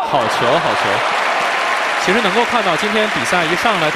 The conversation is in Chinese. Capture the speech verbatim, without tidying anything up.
好球，好球！其实能够看到今天比赛一上来。